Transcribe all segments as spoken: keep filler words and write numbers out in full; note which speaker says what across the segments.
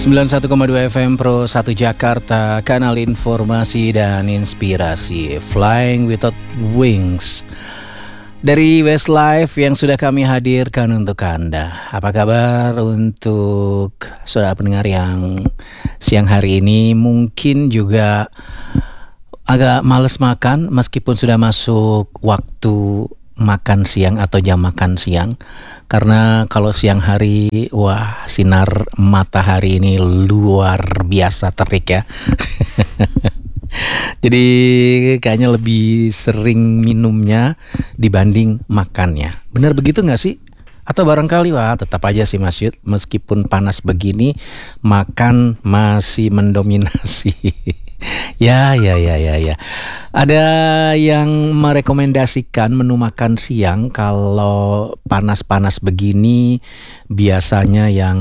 Speaker 1: sembilan puluh satu koma dua F M Pro satu Jakarta, kanal informasi dan inspirasi Flying Without Wings dari Westlife yang sudah kami hadirkan untuk Anda. Apa kabar untuk saudara pendengar yang siang hari ini mungkin juga agak males makan meskipun sudah masuk waktu makan siang atau jam makan siang. Karena kalau siang hari, wah, sinar matahari ini luar biasa terik ya. Jadi kayaknya lebih sering minumnya dibanding makannya. Benar begitu gak sih? Atau barangkali wah tetap aja sih Mas Yud, meskipun panas begini makan masih mendominasi. Ya, ya, ya, ya, ya. Ada yang merekomendasikan menu makan siang kalau panas-panas begini biasanya yang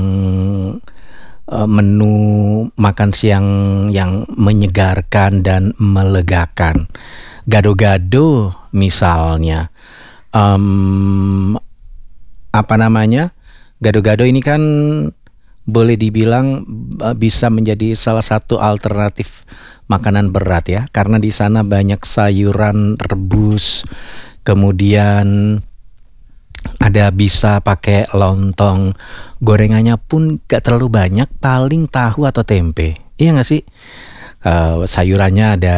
Speaker 1: uh, menu makan siang yang menyegarkan dan melegakan. Gado-gado misalnya. Um, apa namanya? Gado-gado ini kan boleh dibilang uh, bisa menjadi salah satu alternatif makanan berat ya, karena di sana banyak sayuran rebus, kemudian ada bisa pakai lontong, gorengannya pun gak terlalu banyak, paling tahu atau tempe, iya gak sih? Uh, sayurannya ada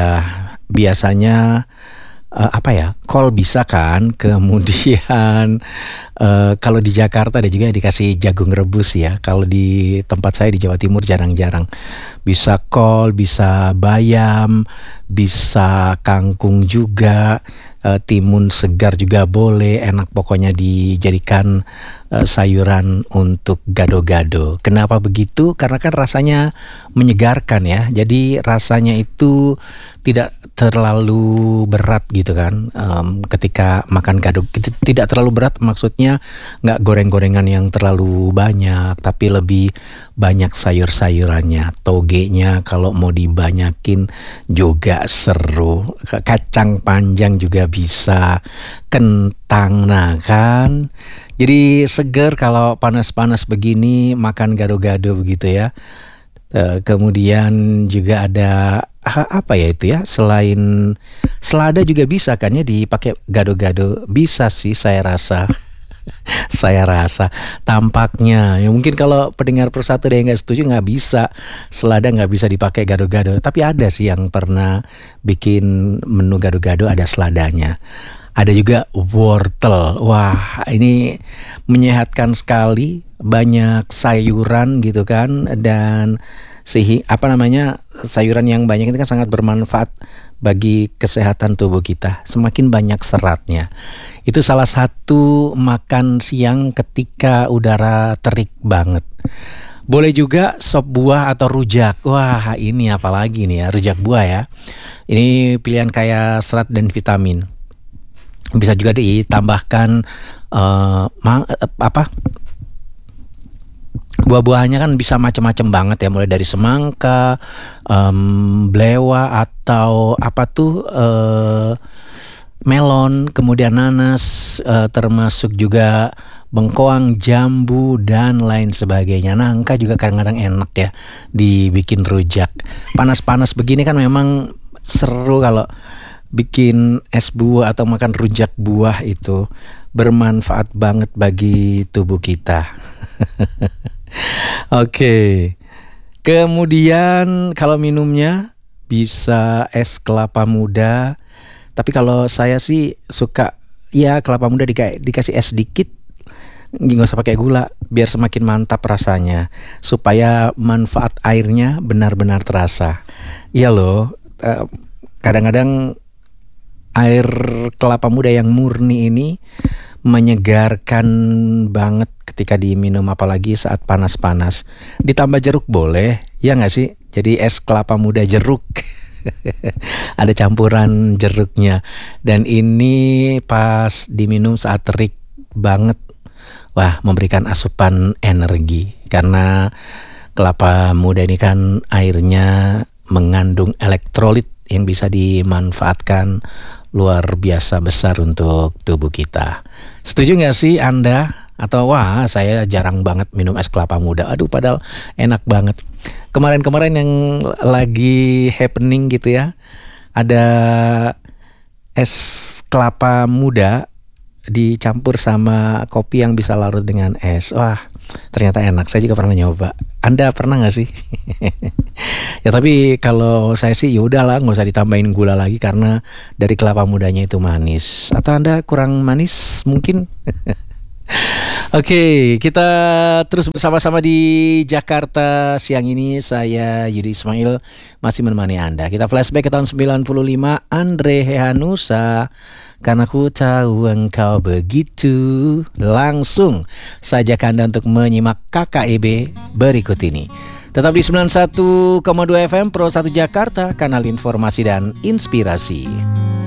Speaker 1: biasanya uh, apa ya, kol bisa kan, kemudian uh, kalau di Jakarta ada juga dikasih jagung rebus ya, kalau di tempat saya di Jawa Timur jarang-jarang. Bisa kol, bisa bayam, bisa kangkung juga, e, timun segar juga boleh, enak pokoknya dijadikan e, sayuran untuk gado-gado. Kenapa begitu? Karena kan rasanya menyegarkan ya, jadi rasanya itu tidak terlalu berat gitu kan, um, ketika makan gado, tidak terlalu berat maksudnya nggak goreng-gorengan yang terlalu banyak, tapi lebih banyak sayur-sayurannya, togenya kalau mau dibanyakin juga seru, kacang panjang juga bisa, kentang, nah kan, jadi seger kalau panas-panas begini makan gado-gado begitu ya. E, kemudian juga ada apa ya itu ya, selain selada juga bisa kan ya dipakai gado-gado, bisa sih saya rasa. Saya rasa tampaknya ya, mungkin kalau pendengar persatu ada yang nggak setuju, nggak bisa selada nggak bisa dipakai gado-gado, tapi ada sih yang pernah bikin menu gado-gado ada seladanya. Ada juga wortel, wah ini menyehatkan sekali, banyak sayuran gitu kan, dan sih apa namanya sayuran yang banyak itu kan sangat bermanfaat bagi kesehatan tubuh kita, semakin banyak seratnya. Itu salah satu makan siang ketika udara terik banget. Boleh juga sop buah atau rujak. Wah ini apalagi nih ya, rujak buah ya. Ini pilihan kaya serat dan vitamin. Bisa juga ditambahkan uh, ma- apa buah-buahannya kan bisa macam-macam banget ya, mulai dari semangka, um, belewa atau apa tuh uh, melon, kemudian nanas, uh, termasuk juga bengkoang, jambu dan lain sebagainya. Nangka juga kadang-kadang enak ya dibikin rujak. Panas-panas begini kan memang seru kalau bikin es buah atau makan rujak buah, itu bermanfaat banget bagi tubuh kita. Oke. Kemudian kalau minumnya bisa es kelapa muda. Tapi kalau saya sih suka ya kelapa muda dika- dikasih es dikit, nggak usah pakai gula, biar semakin mantap rasanya, supaya manfaat airnya benar-benar terasa. Iya loh, eh, kadang-kadang air kelapa muda yang murni ini menyegarkan banget ketika diminum, apalagi saat panas-panas. Ditambah jeruk boleh, ya nggak sih? Jadi es kelapa muda jeruk. Ada campuran jeruknya. Dan ini pas diminum saat terik banget. Wah, memberikan asupan energi. Karena kelapa muda ini kan airnya mengandung elektrolit yang bisa dimanfaatkan luar biasa besar untuk tubuh kita. Setuju nggak sih Anda? Atau wah saya jarang banget minum es kelapa muda. Aduh padahal enak banget. Kemarin-kemarin yang lagi happening gitu ya, ada es kelapa muda dicampur sama kopi yang bisa larut dengan es. Wah ternyata enak, saya juga pernah nyoba. Anda pernah gak sih? Ya tapi kalau saya sih ya udahlah, nggak usah ditambahin gula lagi karena dari kelapa mudanya itu manis. Atau Anda kurang manis mungkin? Oke, kita terus bersama-sama di Jakarta siang ini. Saya Yudi Ismail masih menemani Anda. Kita flashback ke tahun sembilan puluh lima, Andre Hehanussa, Karena Ku Tahu Engkau Begitu. Langsung saja Anda untuk menyimak K K E B berikut ini. Tetap di sembilan puluh satu koma dua F M Pro satu Jakarta, kanal informasi dan inspirasi.